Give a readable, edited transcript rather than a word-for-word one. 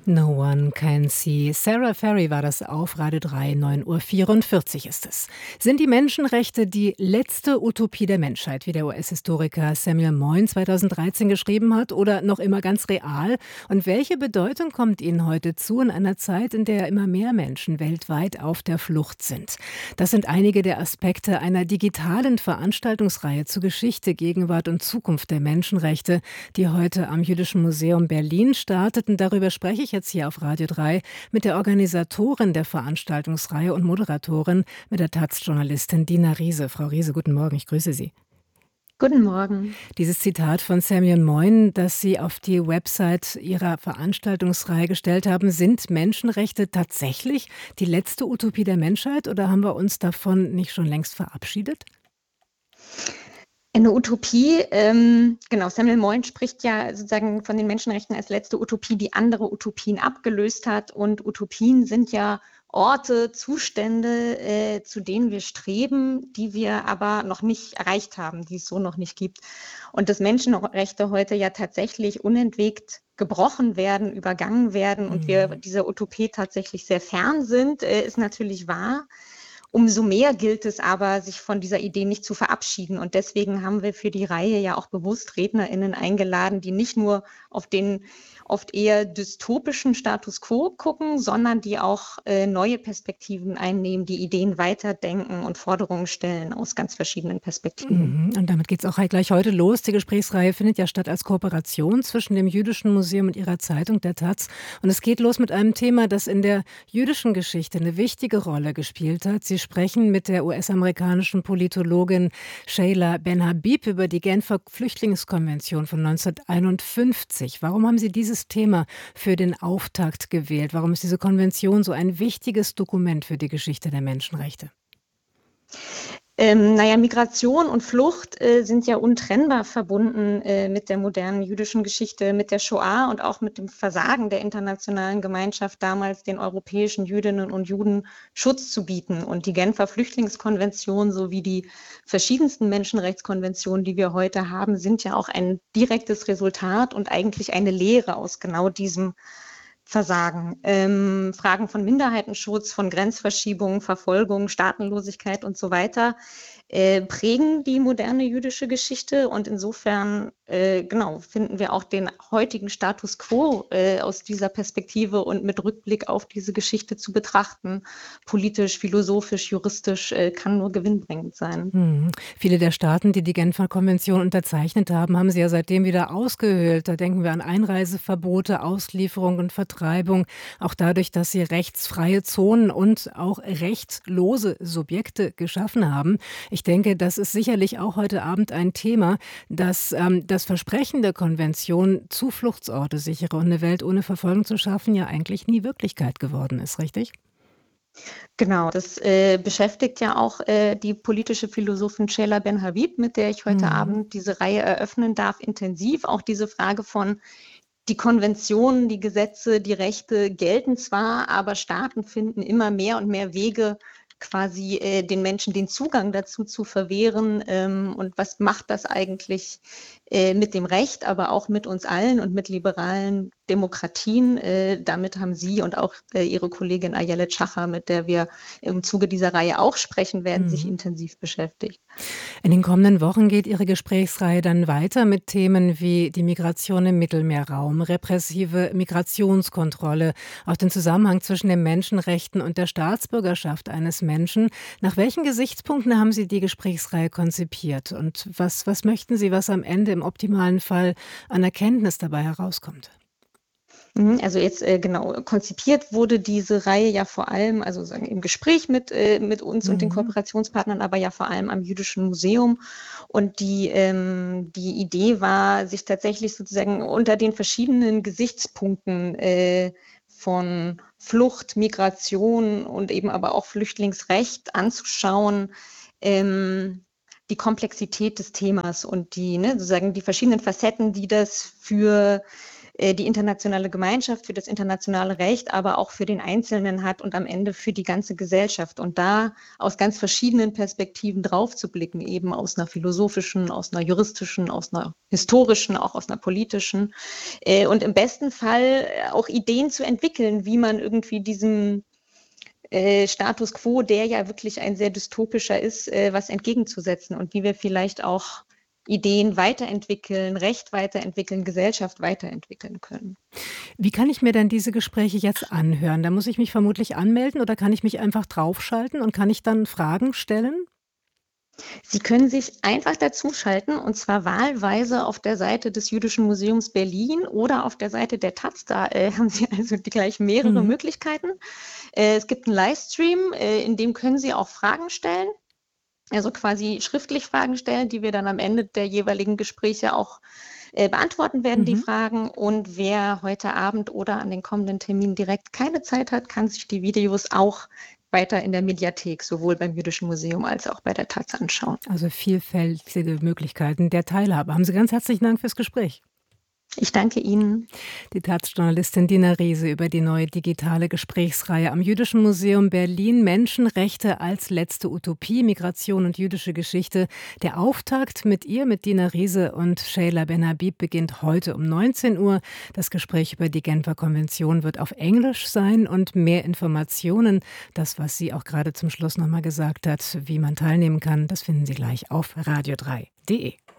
No one can see. Sarah Ferry war das auf Radio 3, 9:44 Uhr ist es. Sind die Menschenrechte die letzte Utopie der Menschheit, wie der US-Historiker Samuel Moyn 2013 geschrieben hat, oder noch immer ganz real? Und welche Bedeutung kommt ihnen heute zu in einer Zeit, in der immer mehr Menschen weltweit auf der Flucht sind? Das sind einige der Aspekte einer digitalen Veranstaltungsreihe zu Geschichte, Gegenwart und Zukunft der Menschenrechte, die heute am Jüdischen Museum Berlin startet. Und darüber spreche ich jetzt hier auf Radio 3 mit der Organisatorin der Veranstaltungsreihe und Moderatorin, mit der taz-Journalistin Dina Riese. Frau Riese, guten Morgen, ich grüße Sie. Guten Morgen. Dieses Zitat von Samuel Moyn, das Sie auf die Website Ihrer Veranstaltungsreihe gestellt haben, sind Menschenrechte tatsächlich die letzte Utopie der Menschheit oder haben wir uns davon nicht schon längst verabschiedet? Eine Utopie, genau, Samuel Moyn spricht ja sozusagen von den Menschenrechten als letzte Utopie, die andere Utopien abgelöst hat. Und Utopien sind ja Orte, Zustände, zu denen wir streben, die wir aber noch nicht erreicht haben, die es so noch nicht gibt. Und dass Menschenrechte heute ja tatsächlich unentwegt gebrochen werden, übergangen werden und wir dieser Utopie tatsächlich sehr fern sind, ist natürlich wahr. Umso mehr gilt es aber, sich von dieser Idee nicht zu verabschieden. Und deswegen haben wir für die Reihe ja auch bewusst RednerInnen eingeladen, die nicht nur auf den oft eher dystopischen Status quo gucken, sondern die auch neue Perspektiven einnehmen, die Ideen weiterdenken und Forderungen stellen aus ganz verschiedenen Perspektiven. Und damit geht es auch gleich heute los. Die Gesprächsreihe findet ja statt als Kooperation zwischen dem Jüdischen Museum und ihrer Zeitung, der Taz. Und es geht los mit einem Thema, das in der jüdischen Geschichte eine wichtige Rolle gespielt hat. Sie sprechen mit der US-amerikanischen Politologin Sheila Ben-Habib über die Genfer Flüchtlingskonvention von 1951. Warum haben Sie dieses Thema für den Auftakt gewählt? Warum ist diese Konvention so ein wichtiges Dokument für die Geschichte der Menschenrechte? Migration und Flucht sind ja untrennbar verbunden mit der modernen jüdischen Geschichte, mit der Shoah und auch mit dem Versagen der internationalen Gemeinschaft damals, den europäischen Jüdinnen und Juden Schutz zu bieten. Und die Genfer Flüchtlingskonvention sowie die verschiedensten Menschenrechtskonventionen, die wir heute haben, sind ja auch ein direktes Resultat und eigentlich eine Lehre aus genau diesem Versagen. Fragen von Minderheitenschutz, von Grenzverschiebung, Verfolgung, Staatenlosigkeit und so weiter prägen die moderne jüdische Geschichte und insofern finden wir auch den heutigen Status quo aus dieser Perspektive und mit Rückblick auf diese Geschichte zu betrachten, politisch, philosophisch, juristisch, kann nur gewinnbringend sein. Viele der Staaten, die die Genfer Konvention unterzeichnet haben, haben sie ja seitdem wieder ausgehöhlt. Da denken wir an Einreiseverbote, Auslieferung und Vertreibung, auch dadurch, dass sie rechtsfreie Zonen und auch rechtslose Subjekte geschaffen haben. Ich denke, das ist sicherlich auch heute Abend ein Thema, dass das Versprechen der Konvention, Zufluchtsorte sichere und eine Welt ohne Verfolgung zu schaffen, ja eigentlich nie Wirklichkeit geworden ist, richtig? Genau, das beschäftigt ja auch die politische Philosophin Sheila Ben-Habib, mit der ich heute Abend diese Reihe eröffnen darf, intensiv. Auch diese Frage von die Konventionen, die Gesetze, die Rechte gelten zwar, aber Staaten finden immer mehr und mehr Wege, quasi den Menschen den Zugang dazu zu verwehren. Und was macht das eigentlich mit dem Recht, aber auch mit uns allen und mit liberalen Demokratien? Damit haben Sie und auch Ihre Kollegin Ayelet Schachar, mit der wir im Zuge dieser Reihe auch sprechen werden, sich intensiv beschäftigt. In den kommenden Wochen geht Ihre Gesprächsreihe dann weiter mit Themen wie die Migration im Mittelmeerraum, repressive Migrationskontrolle, auch den Zusammenhang zwischen den Menschenrechten und der Staatsbürgerschaft eines Menschen. Nach welchen Gesichtspunkten haben Sie die Gesprächsreihe konzipiert? Und was möchten Sie, was am Ende im optimalen Fall an Erkenntnis dabei herauskommt? Also jetzt konzipiert wurde diese Reihe ja vor allem, also sagen im Gespräch mit uns und den Kooperationspartnern, aber ja vor allem am Jüdischen Museum. Und die Idee war, sich tatsächlich sozusagen unter den verschiedenen Gesichtspunkten von Flucht, Migration und eben aber auch Flüchtlingsrecht anzuschauen, die Komplexität des Themas und sozusagen die verschiedenen Facetten, die das für die internationale Gemeinschaft, für das internationale Recht, aber auch für den Einzelnen hat und am Ende für die ganze Gesellschaft. Und da aus ganz verschiedenen Perspektiven drauf zu blicken, eben aus einer philosophischen, aus einer juristischen, aus einer historischen, auch aus einer politischen. Und im besten Fall auch Ideen zu entwickeln, wie man irgendwie diesem Status quo, der ja wirklich ein sehr dystopischer ist, was entgegenzusetzen und wie wir vielleicht auch Ideen weiterentwickeln, Recht weiterentwickeln, Gesellschaft weiterentwickeln können. Wie kann ich mir denn diese Gespräche jetzt anhören? Da muss ich mich vermutlich anmelden oder kann ich mich einfach draufschalten und kann ich dann Fragen stellen? Sie können sich einfach dazuschalten und zwar wahlweise auf der Seite des Jüdischen Museums Berlin oder auf der Seite der Taz. Da haben Sie also gleich mehrere Mhm. Möglichkeiten. Es gibt einen Livestream, in dem können Sie auch Fragen stellen. Also quasi schriftlich Fragen stellen, die wir dann am Ende der jeweiligen Gespräche auch beantworten werden, die Mhm. Fragen. Und wer heute Abend oder an den kommenden Terminen direkt keine Zeit hat, kann sich die Videos auch weiter in der Mediathek, sowohl beim Jüdischen Museum als auch bei der Taz anschauen. Also vielfältige Möglichkeiten der Teilhabe. Haben Sie ganz herzlichen Dank fürs Gespräch. Ich danke Ihnen. Die Taz-Journalistin Dina Riese über die neue digitale Gesprächsreihe am Jüdischen Museum Berlin Menschenrechte als letzte Utopie, Migration und jüdische Geschichte. Der Auftakt mit ihr, mit Dina Riese und Sheila Ben-Habib beginnt heute um 19 Uhr. Das Gespräch über die Genfer Konvention wird auf Englisch sein und mehr Informationen, das, was sie auch gerade zum Schluss nochmal gesagt hat, wie man teilnehmen kann, das finden Sie gleich auf radio3.de.